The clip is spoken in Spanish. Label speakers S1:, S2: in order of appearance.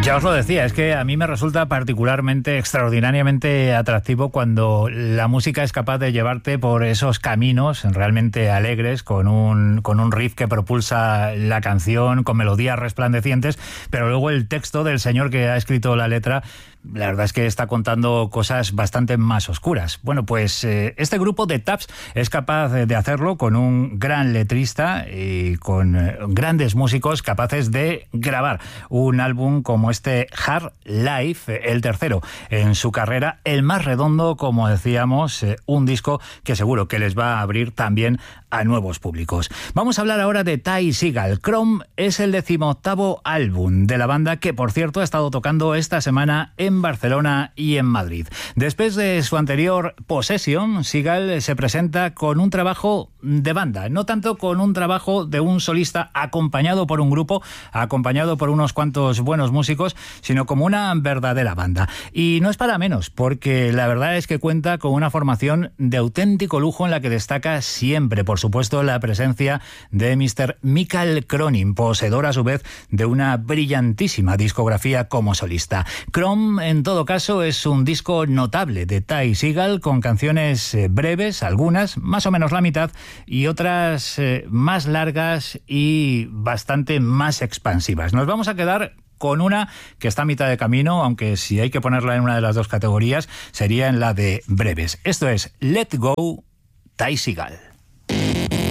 S1: Ya os lo decía, es que a mí me resulta particularmente, extraordinariamente atractivo cuando la música es capaz de llevarte por esos caminos realmente alegres, con un riff que propulsa la canción, con melodías resplandecientes, pero luego el texto del señor que ha escrito la letra, la verdad es que está contando cosas bastante más oscuras. Bueno, pues este grupo de Taps es capaz de hacerlo con un gran letrista y con grandes músicos capaces de grabar un álbum como este Hard Life, el tercero en su carrera, el más redondo, como decíamos, un disco que seguro que les va a abrir también a nuevos públicos. Vamos a hablar ahora de Ty Segall. Chrome es el 18º álbum de la banda que, por cierto, ha estado tocando esta semana en Barcelona y en Madrid. Después de su anterior Possession, Segall se presenta con un trabajo de banda, no tanto con un trabajo de un solista acompañado por un grupo, acompañado por unos cuantos buenos músicos, sino como una verdadera banda. Y no es para menos, porque la verdad es que cuenta con una formación de auténtico lujo en la que destaca siempre, por supuesto, la presencia de Mr. Mikael Cronin, poseedor a su vez de una brillantísima discografía como solista. Chrome, en todo caso, es un disco notable de Ty Segall, con canciones breves, algunas, más o menos la mitad, y otras más largas y bastante más expansivas. Nos vamos a quedar con una que está a mitad de camino, aunque si hay que ponerla en una de las dos categorías, sería en la de breves. Esto es Let Go, Ty Segall.